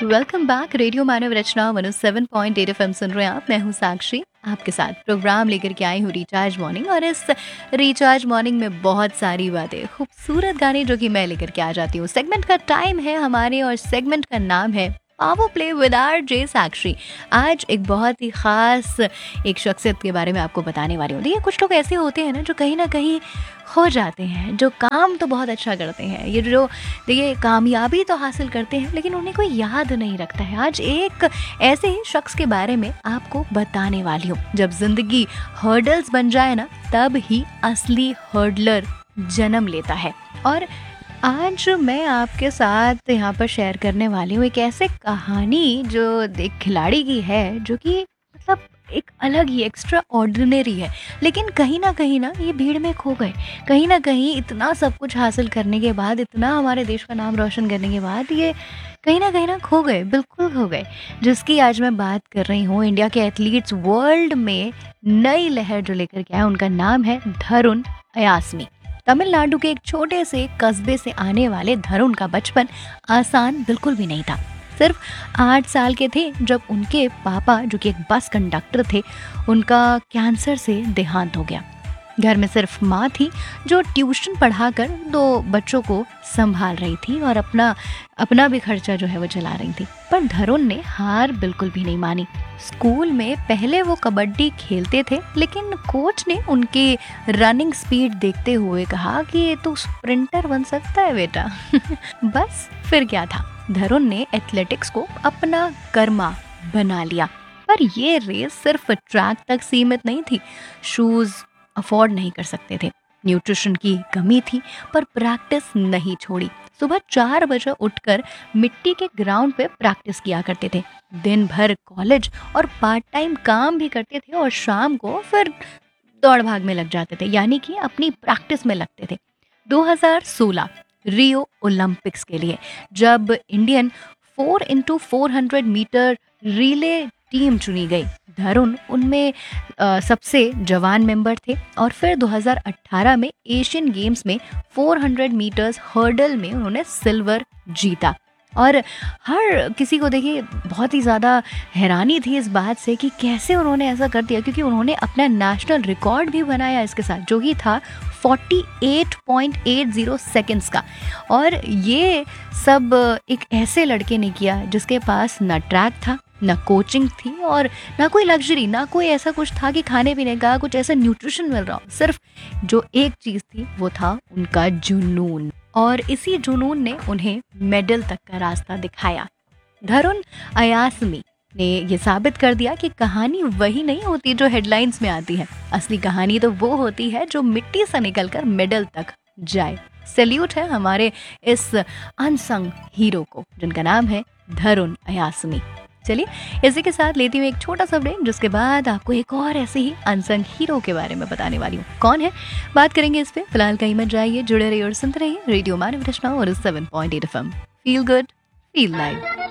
Welcome back. Radio मानव रचना 107.8 FM सुन रहे हैं आप। मैं हूँ साक्षी, आपके साथ प्रोग्राम लेकर के आई हूँ रिचार्ज मॉर्निंग। और इस रिचार्ज मॉर्निंग में बहुत सारी बातें, खूबसूरत गाने जो कि मैं लेकर के आ जाती हूँ। सेगमेंट का टाइम है हमारे और सेगमेंट का नाम है पावर प्ले विद आरजे साक्षी। आज एक बहुत ही खास एक शख्सियत के बारे में आपको बताने वाली हूँ। देखिए, कुछ लोग ऐसे होते हैं ना जो कहीं ना कहीं खो जाते हैं, जो काम तो बहुत अच्छा करते हैं, ये जो देखिए कामयाबी तो हासिल करते हैं लेकिन उन्हें कोई याद नहीं रखता है। आज एक ऐसे ही शख्स के बारे में आपको बताने वाली हूँ। जब जिंदगी हर्डल्स बन जाए ना, तब ही असली हर्डलर जन्म लेता है। और आज मैं आपके साथ यहाँ पर शेयर करने वाली हूँ एक ऐसे कहानी जो एक खिलाड़ी की है, जो कि मतलब एक अलग ही एक्स्ट्रा ऑर्डिनरी है। लेकिन कहीं ना ये भीड़ में खो गए। कहीं ना कहीं इतना सब कुछ हासिल करने के बाद, इतना हमारे देश का नाम रोशन करने के बाद, ये कहीं ना खो गए, बिल्कुल खो गए। जिसकी आज मैं बात कर रही हूँ, इंडिया के एथलीट्स वर्ल्ड में नई लहर जो लेकर के आया, उनका नाम है धरुन अयास्मी। तमिलनाडु के एक छोटे से कस्बे से आने वाले धरुन का बचपन आसान बिल्कुल भी नहीं था। सिर्फ 8 साल के थे जब उनके पापा, जो कि एक बस कंडक्टर थे, उनका कैंसर से देहांत हो गया। घर में सिर्फ माँ थी जो ट्यूशन पढ़ाकर 2 बच्चों को संभाल रही थी और अपना भी खर्चा जो है वो चला रही थी। पर धरुन ने हार बिल्कुल भी नहीं मानी। स्कूल में पहले वो कबड्डी खेलते थे, लेकिन कोच ने उनकी रनिंग स्पीड देखते हुए कहा कि ये तो स्प्रिंटर बन सकता है बेटा। बस फिर क्या था, धरुन ने एथलेटिक्स को अपना कर्मा बना लिया। पर ये रेस सिर्फ ट्रैक तक सीमित नहीं थी। शूज अफोर्ड नहीं कर सकते थे, न्यूट्रिशन की कमी थी, पर प्रैक्टिस नहीं छोड़ी। सुबह 4 बजे उठकर मिट्टी के ग्राउंड पे प्रैक्टिस किया करते थे। दिन भर कॉलेज और पार्ट टाइम काम भी करते थे और शाम को फिर दौड़ भाग में लग जाते थे, यानी कि अपनी प्रैक्टिस में लगते थे। 2016 रियो ओलंपिक्स के लिए जब Indian 4x400 metre relay team चुनी गई, धरुन उनमें सबसे जवान मेंबर थे। और फिर 2018 में एशियन गेम्स में 400 मीटर्स हर्डल में उन्होंने सिल्वर जीता। और हर किसी को देखिए बहुत ही ज़्यादा हैरानी थी इस बात से कि कैसे उन्होंने ऐसा कर दिया, क्योंकि उन्होंने अपना नेशनल रिकॉर्ड भी बनाया इसके साथ, जो कि था 48.80 सेकेंड्स का। और ये सब एक ऐसे लड़के ने किया जिसके पास ना ट्रैक था, ना कोचिंग थी और ना कोई लग्जरी, ना कोई ऐसा कुछ था कि खाने पीने का कुछ ऐसा न्यूट्रिशन मिल रहा हो। सिर्फ जो एक चीज़ थी वो था उनका जुनून, और इसी जुनून ने उन्हें मेडल तक का रास्ता दिखाया। धरुन अयास्मी ने ये साबित कर दिया कि कहानी वही नहीं होती जो हेडलाइंस में आती है। असली कहानी तो वो होती है जो मिट्टी से निकलकर मेडल तक जाए। सैल्यूट है हमारे इस अनसंग हीरो को, जिनका नाम है धरुन अयास्मी। चलिए, इसी के साथ लेती हूँ एक छोटा सा ब्रेक, जिसके बाद आपको एक और ऐसे ही अनसंग हीरो के बारे में बताने वाली हूँ। कौन है, बात करेंगे इस पे। फिलहाल कहीं मत जाइए, जुड़े रहिए और सुनते रहिए रेडियो मानव रचना और 7.8 FM। Feel good, feel live.